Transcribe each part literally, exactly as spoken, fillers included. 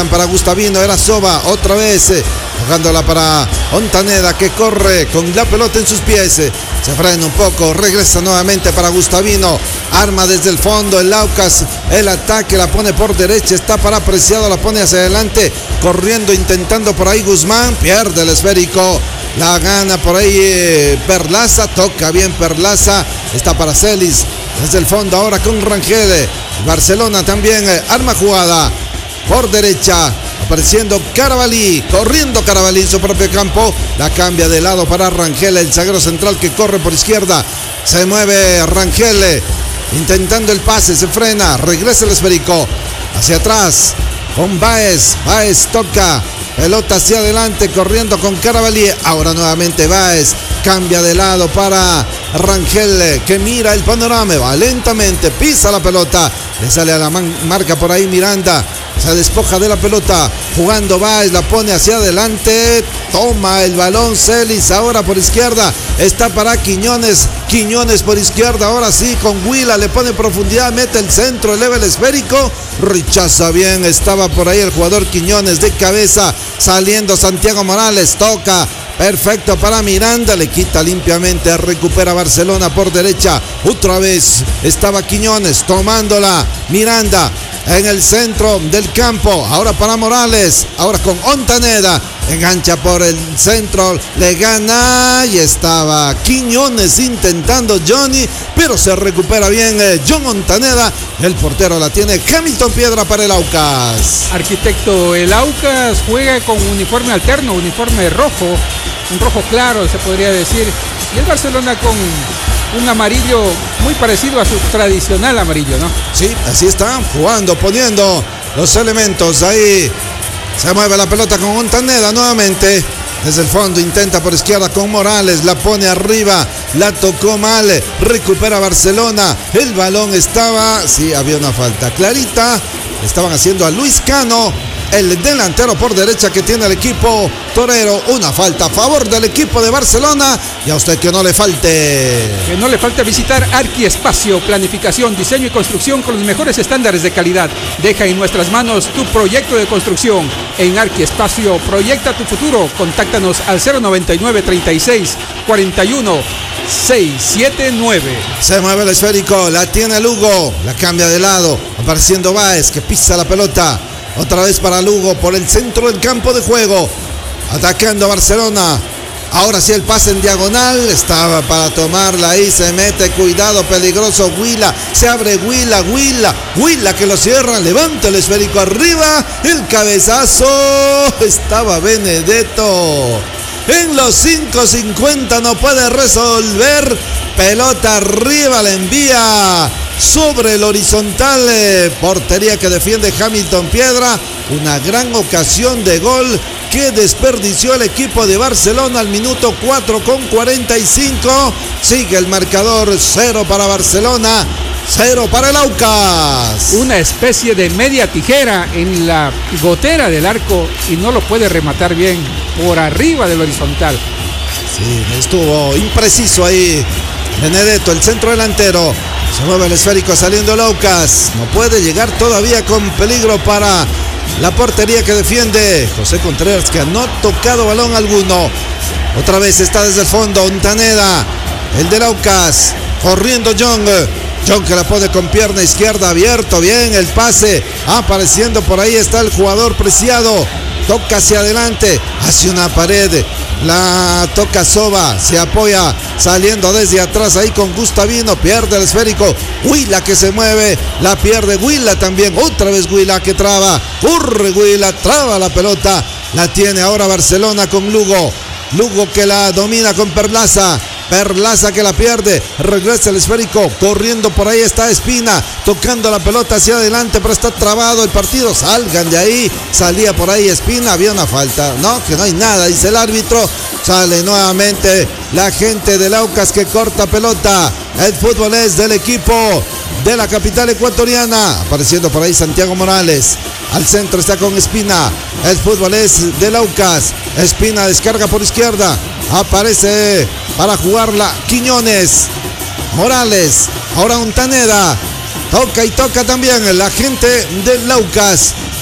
regresan para Gustavino, era Soba, otra vez, eh, jugándola para Ontaneda, que corre con la pelota en sus pies, eh, se frena un poco, regresa nuevamente para Gustavino, arma desde el fondo, el Aucas, el ataque, la pone por derecha, está para Preciado, la pone hacia adelante, corriendo, intentando por ahí Guzmán, pierde el esférico, la gana por ahí eh, Perlaza, toca bien Perlaza, está para Celis, desde el fondo ahora con Rangel, Barcelona también, eh, arma jugada, por derecha, apareciendo Carabalí, corriendo Carabalí en su propio campo, la cambia de lado para Rangel, el zaguero central que corre por izquierda, se mueve Rangel, intentando el pase, se frena, regresa el esférico, hacia atrás, con Báez, Báez toca, pelota hacia adelante, corriendo con Carabalí, ahora nuevamente Báez, cambia de lado para Rangel, que mira el panorama, va lentamente, pisa la pelota, le sale a la man- marca por ahí Miranda, se despoja de la pelota, jugando Báez, la pone hacia adelante, toma el balón Celis, ahora por izquierda, está para Quiñones, Quiñones por izquierda, ahora sí con Huila, le pone profundidad, mete el centro, eleva el esférico, rechaza bien, estaba por ahí el jugador Quiñones de cabeza, saliendo Santiago Morales, toca, perfecto para Miranda, le quita limpiamente, recupera Barcelona por derecha, otra vez estaba Quiñones tomándola, Miranda en el centro del campo, ahora para Morales, ahora con Ontaneda, engancha por el centro, le gana y estaba Quiñones intentando Johnny, pero se recupera bien eh, John Ontaneda, el portero la tiene Hamilton Piedra para el Aucas. Arquitecto, el Aucas juega con uniforme alterno, uniforme rojo, un rojo claro se podría decir, y el Barcelona con un amarillo muy parecido a su tradicional amarillo, ¿no? Sí, así está, jugando, poniendo los elementos ahí. Se mueve la pelota con Ontaneda nuevamente. Desde el fondo intenta por izquierda con Morales, la pone arriba, la tocó mal, recupera Barcelona. El balón estaba, sí, había una falta clarita. Estaban haciendo a Luis Cano, el delantero por derecha que tiene el equipo torero. Una falta a favor del equipo de Barcelona. Y a usted que no le falte. Que no le falte visitar Arquiespacio, planificación, diseño y construcción con los mejores estándares de calidad. Deja en nuestras manos tu proyecto de construcción. En Arquiespacio, proyecta tu futuro. Contáctanos al cero noventa y nueve, treinta y seis, cuarenta y uno, seiscientos setenta y nueve. Se mueve el esférico, la tiene Lugo, la cambia de lado, apareciendo Báez que pisa la pelota. Otra vez para Lugo por el centro del campo de juego, atacando a Barcelona. Ahora sí el pase en diagonal, estaba para tomarla ahí, se mete, cuidado, peligroso Huila, se abre Huila, Huila, Huila que lo cierra, levanta el esférico arriba, el cabezazo, estaba Benedetto. En los cinco cincuenta no puede resolver, pelota arriba, la envía sobre el horizontal, eh, portería que defiende Hamilton Piedra, una gran ocasión de gol que desperdició el equipo de Barcelona al minuto cuatro con cuarenta y cinco, sigue el marcador, cero para Barcelona, cero para el Aucas. Una especie de media tijera en la gotera del arco y no lo puede rematar bien por arriba del horizontal. Sí, estuvo impreciso ahí Benedetto, el centro delantero. Se mueve el esférico saliendo el Aucas. No puede llegar todavía con peligro para la portería que defiende José Contreras, que no ha tocado balón alguno. Otra vez está desde el fondo Ontaneda, el del Aucas. Corriendo John. John que la pone con pierna izquierda, abierto, bien el pase. Apareciendo por ahí está el jugador Preciado. Toca hacia adelante, hacia una pared. La toca Soba, se apoya saliendo desde atrás ahí con Gustavino, pierde el esférico. Huila que se mueve, la pierde Huila también. Otra vez Huila que traba, corre Huila, traba la pelota. La tiene ahora Barcelona con Lugo. Lugo que la domina con Perlaza. Perlaza que la pierde, regresa el esférico, corriendo por ahí está Espina, tocando la pelota hacia adelante, pero está trabado el partido, salgan de ahí, salía por ahí Espina, había una falta, no, que no hay nada, dice el árbitro, sale nuevamente la gente del Aucas que corta pelota, el fútbol es del equipo de la capital ecuatoriana, apareciendo por ahí Santiago Morales, al centro está con Espina, el fútbol es del Aucas, Espina descarga por izquierda, aparece para jugarla Quiñones, Morales, ahora Ontaneda, toca y toca también la gente del Aucas,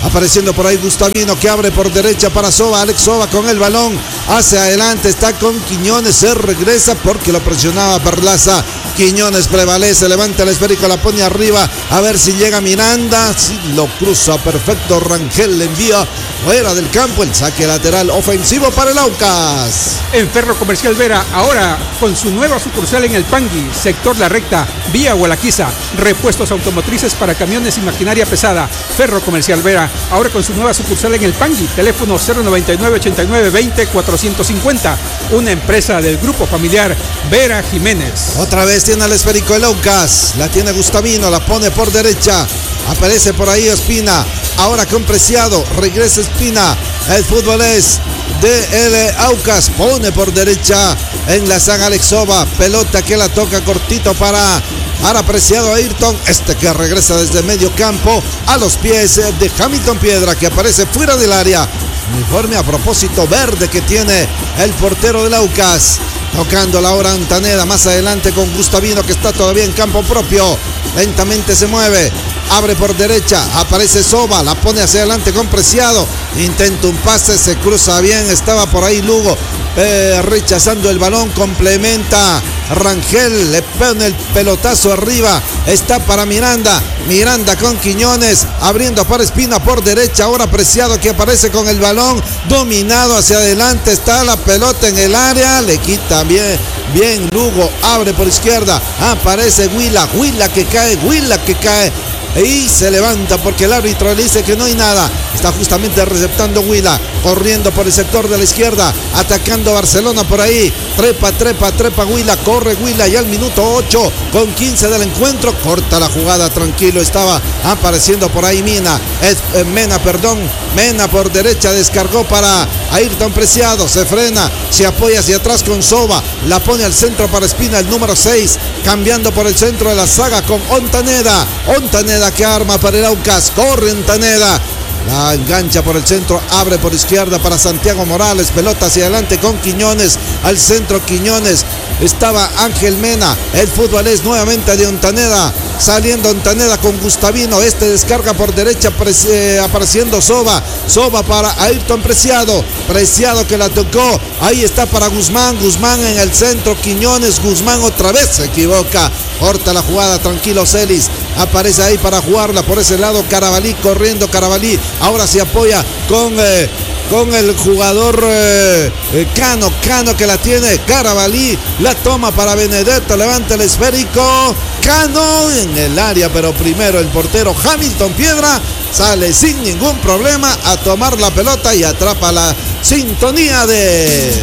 Apareciendo por ahí Gustavino, que abre por derecha para Soba. Alex Soba con el balón hacia adelante, está con Quiñones, se regresa porque lo presionaba Perlaza. Quiñones prevalece, levanta el esférico, la pone arriba, a ver si llega Miranda, si lo cruza perfecto, Rangel le envía fuera del campo, el saque lateral ofensivo para el Aucas. En Ferro Comercial Vera, ahora con su nueva sucursal en el Pangui, sector La Recta, vía Hualaquiza, repuestos automotrices para camiones y maquinaria pesada. Ferro Comercial Vera, ahora con su nueva sucursal en el Pangui, teléfono cero noventa y nueve, ochenta y nueve, veinte, cuatrocientos cincuenta, una empresa del grupo familiar Vera Jiménez. Otra vez tiene el esférico el Aucas, la tiene Gustavino, la pone por derecha, aparece por ahí Espina, ahora con Preciado, regresa Espina, el fútbol es de el Aucas, pone por derecha en la saga Alex Soba, pelota que la toca cortito para Para Preciado Ayrton, este que regresa desde medio campo a los pies de Hamilton Piedra, que aparece fuera del área. Uniforme a propósito verde que tiene el portero del Aucas. Tocando la hora Ontaneda más adelante con Gustavino, que está todavía en campo propio. Lentamente se mueve, abre por derecha, aparece Soba, la pone hacia adelante con Preciado. Intenta un pase, se cruza bien, estaba por ahí Lugo. Eh, rechazando el balón, complementa Rangel, le pone el pelotazo arriba, está para Miranda, Miranda con Quiñones, abriendo para Espina por derecha, ahora Preciado que aparece con el balón, dominado hacia adelante, está la pelota en el área, le quita bien, bien Lugo, abre por izquierda, aparece Huila, Huila que cae, Huila que cae, y se levanta porque el árbitro le dice que no hay nada. Está justamente receptando Huila, corriendo por el sector de la izquierda, atacando Barcelona por ahí, trepa, trepa, trepa Huila, corre Huila y al minuto ocho con quince del encuentro, corta la jugada, tranquilo, estaba apareciendo por ahí Mina, es, eh, Mena, perdón, Mena por derecha, descargó para Ayrton Preciado, se frena, se apoya hacia atrás con Soba, la pone al centro para Espina, el número seis, cambiando por el centro de la saga con Ontaneda, Ontaneda que arma para el Aucas, corre Ontaneda, la engancha por el centro, abre por izquierda para Santiago Morales, pelota hacia adelante con Quiñones, al centro Quiñones, estaba Ángel Mena, el fútbol es nuevamente de Ontaneda, saliendo Ontaneda con Gustavino, este descarga por derecha, eh, apareciendo Soba, Soba para Ayrton Preciado, Preciado que la tocó, ahí está para Guzmán, Guzmán en el centro, Quiñones, Guzmán otra vez se equivoca, corta la jugada, tranquilo Celis, aparece ahí para jugarla por ese lado, Carabalí corriendo, Carabalí, ahora se apoya con... Eh, con el jugador eh, eh, Cano, Cano que la tiene, Carabalí, la toma para Benedetto, levanta el esférico, Cano en el área, pero primero el portero Hamilton Piedra sale sin ningún problema a tomar la pelota y atrapa la sintonía de...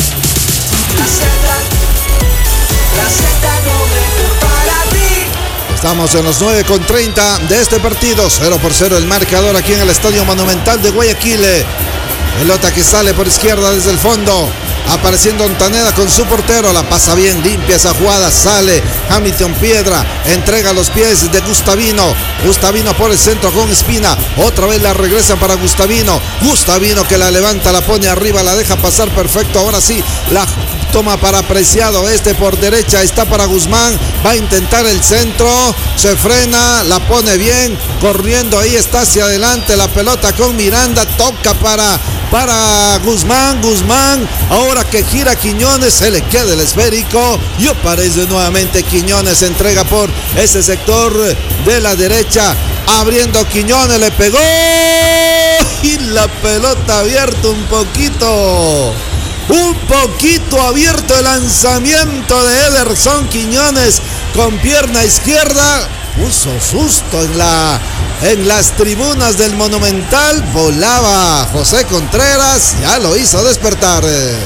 La Z, la Z para ti. Estamos en los nueve con treinta de este partido, cero por cero el marcador aquí en el Estadio Monumental de Guayaquil. Pelota que sale por izquierda desde el fondo, apareciendo Ontaneda con su portero, la pasa bien, limpia esa jugada, sale Hamilton Piedra, entrega los pies de Gustavino, Gustavino por el centro con Espina, otra vez la regresa para Gustavino, Gustavino que la levanta, la pone arriba, la deja pasar perfecto, ahora sí, la toma para Preciado, este por derecha, está para Guzmán, va a intentar el centro, se frena, la pone bien, corriendo, ahí está hacia adelante, la pelota con Miranda, toca para... para Guzmán, Guzmán, ahora que gira Quiñones, se le queda el esférico y aparece nuevamente Quiñones, entrega por ese sector de la derecha, abriendo Quiñones, le pegó y la pelota abierta un poquito, un poquito abierto el lanzamiento de Ederson Quiñones con pierna izquierda, puso susto en la... en las tribunas del Monumental, volaba José Contreras, ya lo hizo despertar.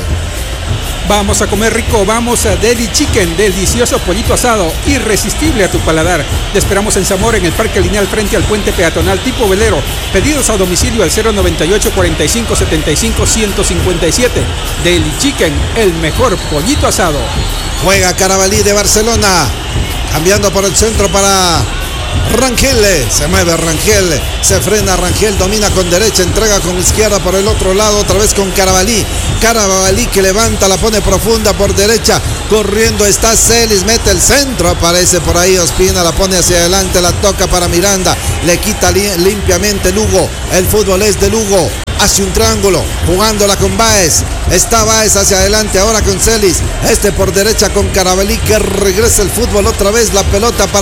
Vamos a comer rico, vamos a Deli Chicken, delicioso pollito asado, irresistible a tu paladar. Te esperamos en Zamora, en el Parque Lineal, frente al puente peatonal tipo velero. Pedidos a domicilio al cero noventa y ocho, cuarenta y cinco, setenta y cinco, ciento cincuenta y siete. Deli Chicken, el mejor pollito asado. Juega Carabalí de Barcelona, cambiando por el centro para Rangel, se mueve Rangel, se frena Rangel, domina con derecha, entrega con izquierda por el otro lado, otra vez con Carabalí. Carabalí que levanta, la pone profunda por derecha, corriendo está Celis, mete el centro, aparece por ahí Ospina, la pone hacia adelante, la toca para Miranda, le quita li- limpiamente Lugo, el fútbol es de Lugo. Hace un triángulo, jugándola con Báez. Está Báez hacia adelante ahora con Celis. Este por derecha con Carabalí que regresa el fútbol otra vez. La pelota para